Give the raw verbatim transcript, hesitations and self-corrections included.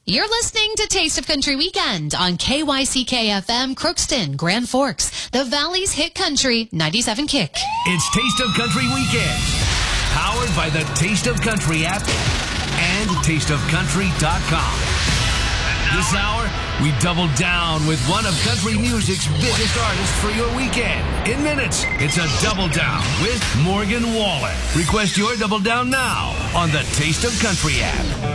You're listening to Taste of Country Weekend on K Y C K F M, Crookston, Grand Forks, the Valley's Hit Country, ninety-seven Kick. It's Taste of Country Weekend, powered by the Taste of Country app and taste of country dot com. This hour, we double down with one of country music's biggest artists for your weekend. In minutes, it's a Double Down with Morgan Wallen. Request your Double Down now on the Taste of Country app.